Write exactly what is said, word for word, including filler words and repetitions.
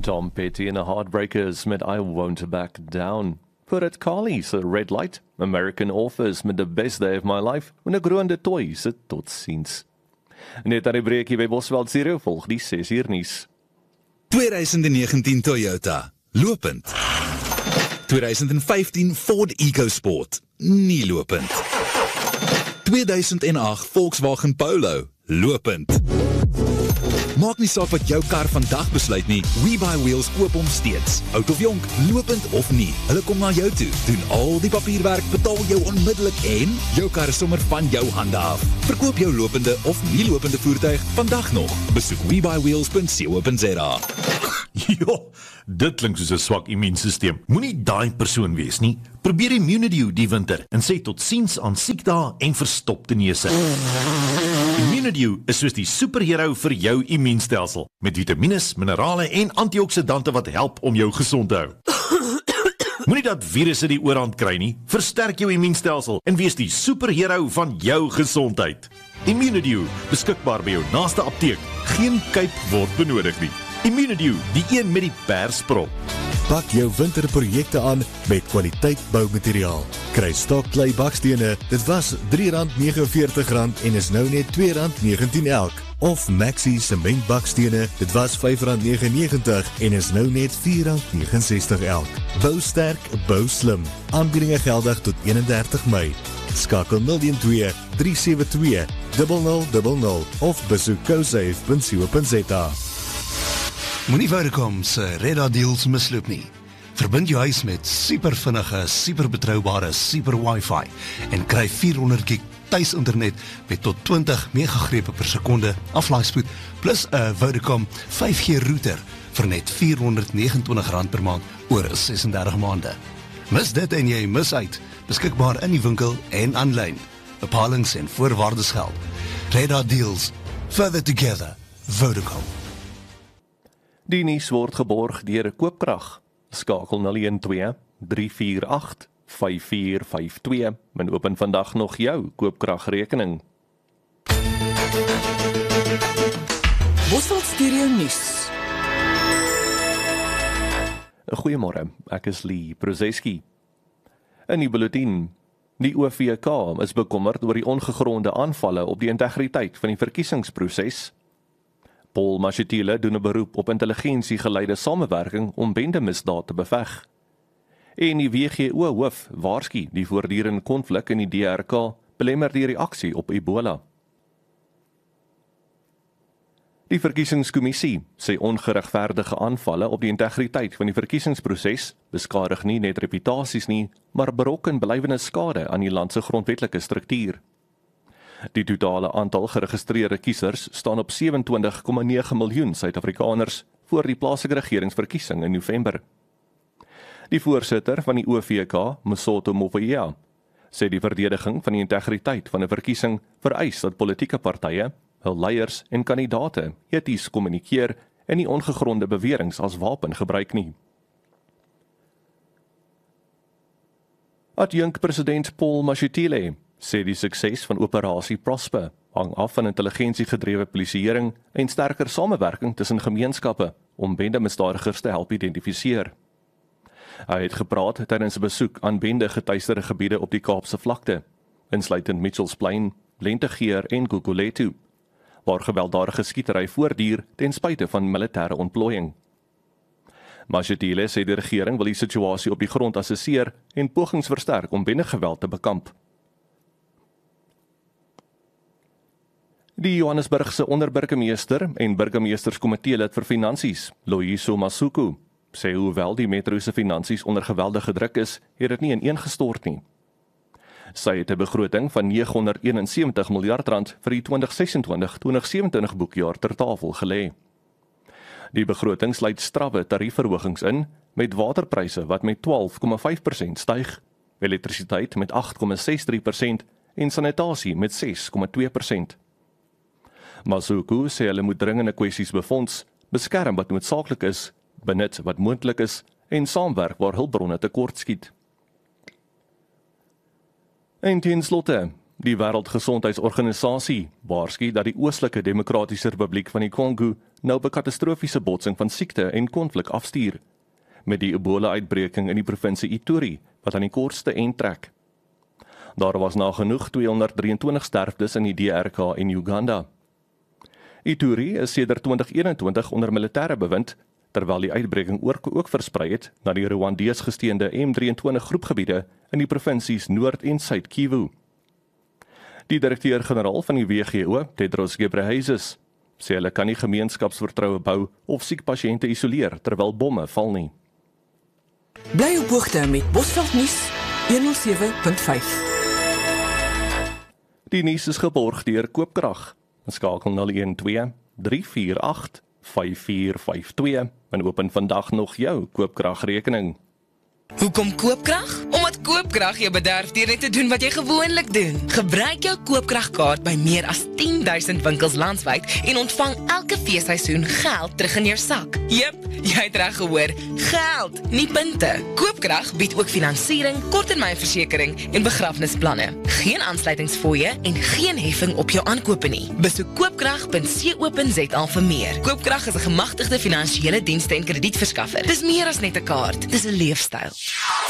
Tom Petty and the Heartbreakers met I Won't Back Down. Purrit Kali se Red Light, American Authors met The Best Day of My Life, en 'n groende toy se totsiens. Net aan die breekie by Bosveld Zero volg die ses uur nuus. twintig negentien Toyota, lopend. twintig vyftien Ford EcoSport, nie lopend. tweeduisend agt Volkswagen Polo, lopend. Maak nie saak wat jou kar vandag besluit nie, WeBuyWheels koop hom steeds. Oud of jonk, lopend of nie, hulle kom na jou toe, doen al die papierwerk, betaal jou onmiddellik en jou kar is sommer van jou hande af. Verkoop jou lopende of nie lopende voertuig vandag nog. Besoek we buy wheels dot co dot za. Jo, dit klink soos 'n swak immuunstelsel. Moenie daai persoon wees nie. Probeer Immunidew die winter en sê totsiens aan siekdae en verstopte neuse. Immunidew is soos die superhero vir jou immuunstelsel, met vitamines, minerale en antioksidante wat help om jou gesond te hou. Moenie dat virusse die oorhand kry nie, versterk jou immuunstelsel en wees die superhero van jou gesondheid. Immunidew, beskikbaar by jou naaste apteek. Geen kuip word benodig nie. Immunidew, die een met die persprop. Pak jou winterprojekte aan met kwaliteit boumateriaal. Kry stokklei bakstene, dit was drie rand negenenveertig en is nou net twee rand negentien elk. Of Maxi sement bakstene, dit was vyf rand negenennegentig en is nou net vier rand negenensestig elk. Bou sterk, bou slim. Aanbiedinge geldig tot eenendertig Mei. Skakel nul een twee, drie sewe twee, nul nul nul nul of besoek cosafe dot co dot za. Moenie Vodacom se Reda deals misloop nie. Verbind jou huis met supervinnige, superbetroubare super wifi en kry vierhonderd gig tuisinternet met tot twintig megagrepe per sekonde aflaaispoed plus 'n Vodacom vyf G router vir net vierhonderd negenentwintig rand per maand oor sesendertig maande. Mis dit en jy mis uit. Beskikbaar in die winkel en aanlyn. Bepalings en voorwaardes geld. Reda deals, further together, Vodacom. Die nuus word geborg deur Koopkrag. Skakel nul een twee, drie vier agt, vyf vier vyf twee en open vandag nog jou Koopkragrekening. Bosveld Stereo Nuus. Goeiemôre, ek is Lee Prozeski. In die bulletin. Die O V K is bekommerd oor die ongegronde aanvalle op die integriteit van die verkiesingsproses. Paul Mashatile doen 'n beroep op intelligensiegeleide samewerking om bendemisdaad te beveg. En die W G O-hoof waarsku die voortdurende konflik in die D R K belemmer die reaksie op Ebola. Die verkiesingskommissie sê ongeregverdige aanvalle op die integriteit van die verkiesingsproses beskadig nie net reputasies nie, maar berokken blywende skade aan die land se grondwetlike struktuur. Die totale aantal geregistreerde kiesers staan op sewe-en-twintig komma nege miljoen Suid-Afrikaners voor die plaaslike regeringsverkiesing in November. Die voorsitter van die O V K, Msoto Mokoena, sê die verdediging van die integriteit van 'n verkiesing vereis dat politieke partye, hul leiers en kandidate eties kommunikeer en nie ongegronde beweringe as wapen gebruik nie. Adjunk-president Paul Mashatile sê die sukses van operasie Prosper hang af van intelligensiegedrewe polisieering en sterker samewerking tussen gemeenskappe om bendemisdadigers te help identifiseer. Hy het gepraat tydens 'n besoek aan bende-getuisterde gebiede op die Kaapse vlakte, insluitend Mitchells Plain, Lentegeer en Gugulethu, waar gewelddadige skietery voortduur ten spyte van militêre ontplooiing. Mashatile sê die regering wil die situasie op die grond assesseer en pogings versterk om bendegeweld te bekamp. Die Johannesburgse onderburgemeester en burgemeesterskomitee lid vir finansies, Loyiso Masuku, sê hoewel die metro se finansies onder geweldige druk is, het dit nie ineengestort nie. Sy het 'n begroting van negenhonderdeenensewentig miljard rand vir die twintig sesentwintig twintig sewenentwintig boekjaar ter tafel gelê. Die begroting sluit strawwe tariefverhogings in, met waterpryse wat met twaalf komma vyf persent styg, elektrisiteit met agt komma ses drie persent en sanitasie met ses komma twee persent. Masuku sê hulle moet dringende kwessies befonds, beskerm wat noodsaaklik is, benut wat moontlik is en saamwerk waar hulpbronne tekortskiet. En ten slotte, die Wêreldgesondheidsorganisasie waarsku dat die Oostelike Demokratiese Republiek van die Kongo nou op 'n katastrofiese botsing van siekte en konflik afstuur, met die Ebola-uitbreking in die provinsie Ituri, wat aan die kortste end trek. Daar was nagenoeg tweehonderddrieëntwintig sterftes in die D R K en Uganda. Ituri is sedert twintig eenentwintig onder militêre bewind, terwyl die uitbreking ook, ook versprei het na die Rwandees gesteende M drieëntwintig groepgebiede in die provinsies Noord en Suid Kivu. Die direkteur-generaal van die W G O, Tedros Ghebreyesus, sê hulle kan nie gemeenskapsvertroue bou of siek pasiënte isoleer terwyl bomme val nie. Bly op hoogte met Bosveld Nuus honderdsewe punt vyf. Die nuus is geborg deur Koopkrag. Skakel nul een twee drie vier agt vyf vier vyf twee en open vandag nog jou Koopkragrekening. Hoekom Koopkrag? Omdat Koopkrag jou bederf deur net te doen wat jy gewoonlik doen. Gebruik jou Koopkragkaart by meer as tien duisend winkels landwyd en ontvang elke feesseisoen geld terug in jou sak. Jep, jy het reg gehoor, geld, nie punte. Koopkrag bied ook finansiering, korttermynversekering en begrafnisplanne. Geen aansluitingsfooie en geen heffing op jou aankope nie. Besoek koopkrag punt co punt za vir meer. Koopkrag is 'n gemagtigde finansiële dienste en kredietverskaffer. Dis meer as net 'n kaart, dis 'n leefstyl.